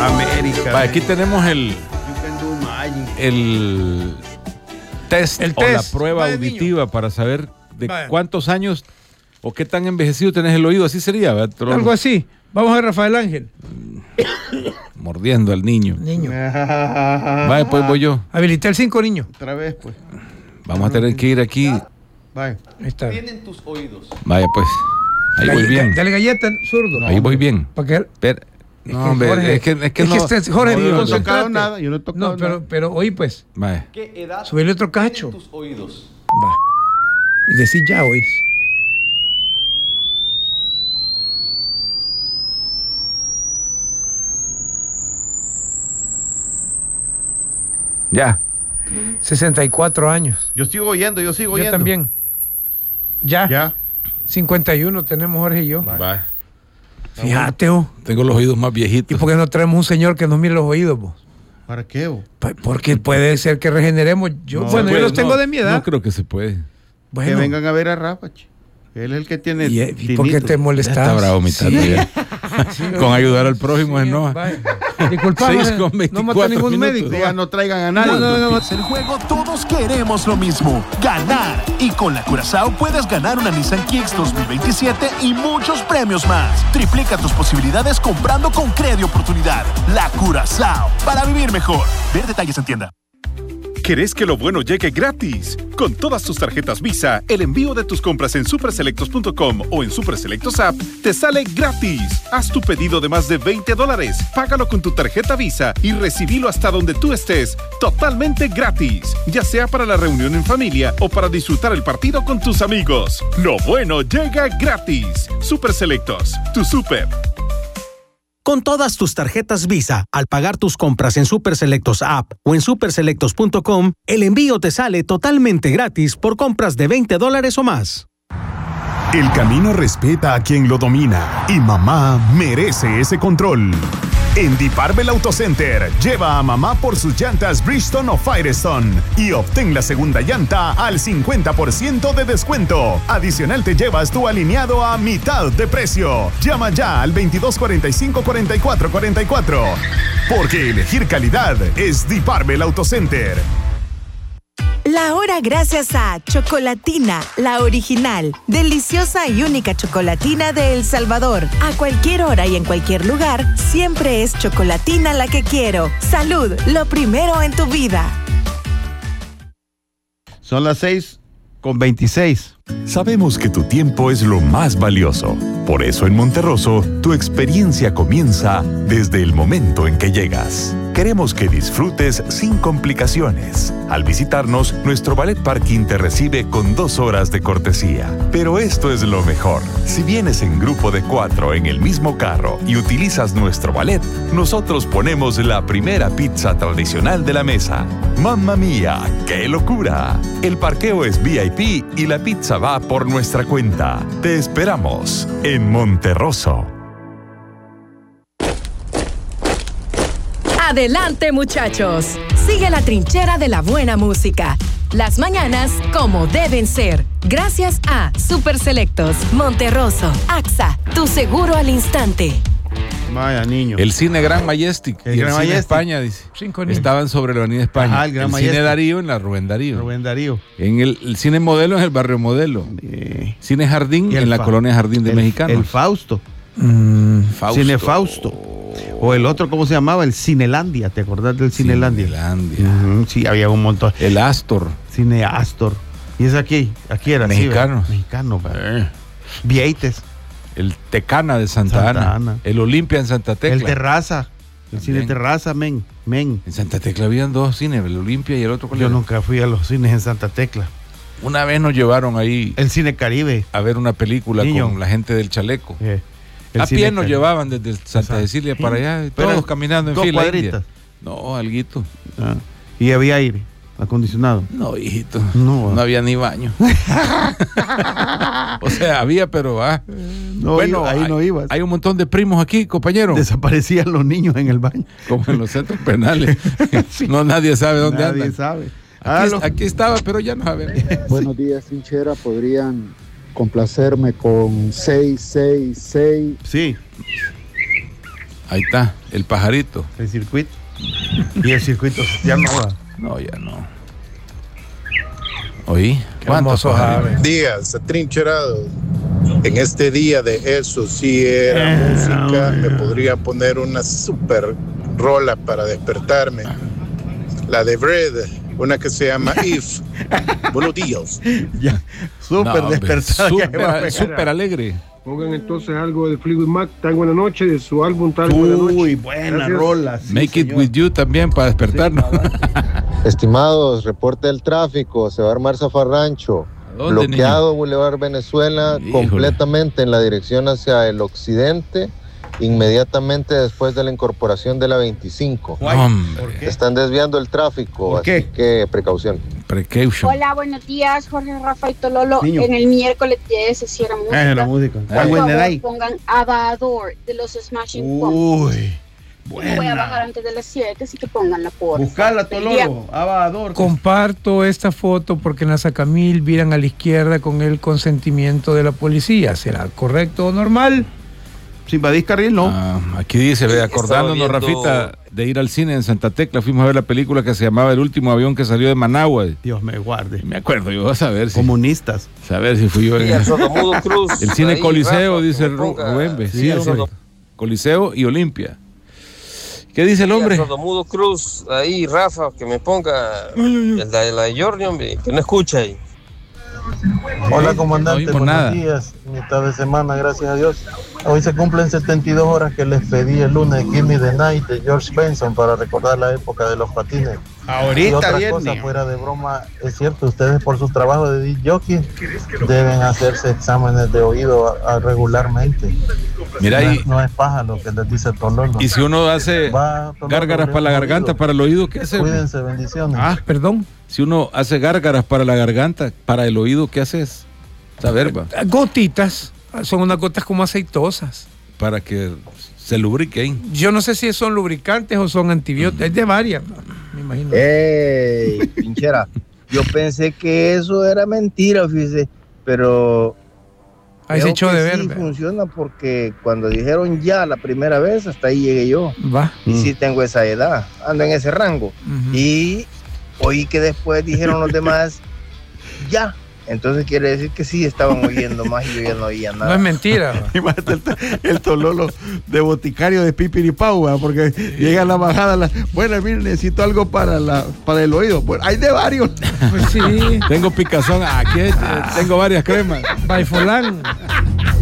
América. Aquí tenemos el test o la prueba auditiva para saber de cuántos años o qué tan envejecido tenés el oído. Así sería, ¿verdad? Algo así. Vamos a ver Rafael Ángel. Mordiendo al niño. Vaya, pues voy yo. Habilité el 5, niño. Otra vez, pues. Vamos a tener que ir aquí. Vaya. Ahí está. Tienen tus oídos. Vaya, pues. Ahí voy bien. Dale galleta, zurdo. No, ahí voy bien. ¿Para qué? No, hombre, Jorge, es que no. Jorge, yo no he tocado nada. Yo no he tocado nada. Pero oí, pues. Vaya. ¿Qué edad subirle otro cacho. tus oídos? Va. Y decir ya, oís. Ya. 64 años. Yo sigo oyendo. Yo también. Ya. 51 tenemos Jorge y yo. Vaya. Fíjate, tengo los oídos más viejitos. ¿Y por qué no traemos un señor que nos mire los oídos, vos? ¿Para qué, vos? Porque puede ser que regeneremos. Yo los tengo de mi edad. No creo que se puede. Bueno. Que vengan a ver a Rafa, él es el que tiene. ¿Y por qué te molestas? Está bravo mi tarde. Sí, con ayudar al prójimo es no. Disculpame, no mató ningún médico. Ya no traigan a nadie. No. Es el juego, todos queremos lo mismo, ganar. Y con la Curazao puedes ganar una Nissan Kicks 2027 y muchos premios más. Triplica tus posibilidades comprando con Crédito Oportunidad. La Curazao, para vivir mejor. Ver detalles en tienda. ¿Querés que lo bueno llegue gratis? Con todas tus tarjetas Visa, el envío de tus compras en superselectos.com o en Superselectos App te sale gratis. Haz tu pedido de más de $20, págalo con tu tarjeta Visa y recibilo hasta donde tú estés, totalmente gratis. Ya sea para la reunión en familia o para disfrutar el partido con tus amigos. Lo bueno llega gratis. Superselectos, tu super. Con todas tus tarjetas Visa, al pagar tus compras en Superselectos App o en superselectos.com, el envío te sale totalmente gratis por compras de $20 o más. El camino respeta a quien lo domina y mamá merece ese control. En Deep Arbel Auto Center, lleva a mamá por sus llantas Bridgestone o Firestone y obtén la segunda llanta al 50% de descuento. Adicional te llevas tu alineado a mitad de precio. Llama ya al 2245-4444. Porque elegir calidad es Deep Arbel Auto Center. La hora gracias a Chocolatina, la original, deliciosa y única chocolatina de El Salvador. A cualquier hora y en cualquier lugar, siempre es Chocolatina la que quiero. Salud, lo primero en tu vida. Son las 6:26. Sabemos que tu tiempo es lo más valioso. Por eso en Monterroso, tu experiencia comienza desde el momento en que llegas. Queremos que disfrutes sin complicaciones. Al visitarnos, nuestro ballet parking te recibe con 2 horas de cortesía. Pero esto es lo mejor. Si vienes en grupo de 4 en el mismo carro y utilizas nuestro ballet, nosotros ponemos la primera pizza tradicional de la mesa. ¡Mamma mía! ¡Qué locura! El parqueo es VIP y la pizza va por nuestra cuenta. Te esperamos en Monterroso. Adelante, muchachos. Sigue la trinchera de la buena música. Las mañanas como deben ser. Gracias a Superselectos, Monterroso, AXA, tu seguro al instante. Vaya, niño. El cine Gran Majestic y el cine España, dice. Estaban sobre la Avenida España. Ajá, el cine Darío en la Rubén Darío. En el cine Modelo en el barrio Modelo. Cine Jardín en la colonia Jardín de Mexicanos. El Fausto. Fausto. Cine Fausto. O el otro, ¿cómo se llamaba? El Cinelandia. ¿Te acordás del Cinelandia? Sí, había un montón. El Astor. Cine Astor. Y es aquí era mexicano. ¿sí? Mexicano. Vieites. El Tecana de Santa Ana. El Olimpia en Santa Tecla. El Terraza. El cine Terraza, men. En Santa Tecla habían 2 cines, el Olimpia y el otro. Yo nunca fui a los cines en Santa Tecla. Una vez nos llevaron ahí. El Cine Caribe. A ver una película con la gente del Chaleco. A pie nos llevaban desde Santa Cecilia para allá, todos caminando en fila india. No, alguito. ¿Y había aire acondicionado? No, hijito. No había ni baño. O sea, había, pero bueno, ahí no ibas. Hay un montón de primos aquí, compañero. Desaparecían los niños en el baño. Como en los centros penales. Sí. No, nadie sabe dónde andan. Nadie sabe. Aquí estaba, pero ya no sabe. Buenos días, trinchera. ¿Podrían complacerme con 666? Sí. Ahí está, el pajarito. El circuito. Y el circuito ya no va. No, ya no. ¿Oí? ¿Cuántos días atrincherados? En este día de eso, si era música, me podría poner una super rola para despertarme. La de Bread, una que se llama If. Buenos días. Ya, súper despertada. Súper alegre. Pongan entonces algo de Fleetwood Mac, Tan Buena Noche, de su álbum Tan Buena Noche. Uy, buena rola. Sí, Make It With You también para despertarnos. Estimados, reporte del tráfico, se va a armar zafarrancho. Bloqueado, niño? Boulevard Venezuela, completamente en la dirección hacia el occidente, inmediatamente después de la incorporación de la 25. Están desviando el tráfico, así que precaución. Hola, buenos días, Jorge, Rafa y Tololo. Niño. En el miércoles de se hiciera música. La música. Por favor, pongan Abador de los Smashing Pumpkins. Uy, buena. Voy a bajar antes de las 7, así que pónganla por buscarla, Tololo. Abador. Comparto esta foto porque en la Sacamil viran a la izquierda con el consentimiento de la policía. ¿Será correcto o normal? Si invadís carril, no. Aquí dice, acordándonos, Rafita, de ir al cine en Santa Tecla, fuimos a ver la película que se llamaba El último avión que salió de Managua. Dios me guarde. Me acuerdo, yo a saber si... Comunistas. Saber si fui yo en... El cine Coliseo, dice Rubén. Sí, Coliseo y Olimpia. ¿Qué dice el hombre? Sordomudo Cruz, ahí, Rafa, que me ponga la de Jordi, hombre, que no escucha ahí. Hola, comandante, buenos días, mitad de semana, gracias a Dios. Hoy se cumplen 72 horas que les pedí el lunes Give Me the Night de George Benson para recordar la época de los patines. Ahorita, y otra cosa, fuera de broma, es cierto, ustedes por su trabajo de disc jockey deben hacerse exámenes de oído regularmente. Mira, no es paja lo que les dice Tololo. Y si uno hace gárgaras para la garganta, para el oído, ¿qué hace? Cuídense, bendiciones. Perdón. Si uno hace gárgaras para la garganta, para el oído, ¿qué haces? Saber, gotitas, son unas gotas como aceitosas. Para que se lubriquen. Yo no sé si son lubricantes o son antibióticos, es de varias, me imagino. ¡Ey, pinchera! Yo pensé que eso era mentira, fíjese, pero... Ahí se echó de ver. Sí funciona porque cuando dijeron ya la primera vez, hasta ahí llegué yo. Y sí tengo esa edad, ando en ese rango. Y oí que después dijeron los demás ya. Entonces quiere decir que sí estaban oyendo más y yo ya no oía nada. No es mentira. el Tololo de boticario de Pipiripau, porque llega a la bajada. Bueno, mire, necesito algo para el oído. Pues hay de varios. Pues sí. Tengo picazón. Aquí tengo varias cremas. Baifolán.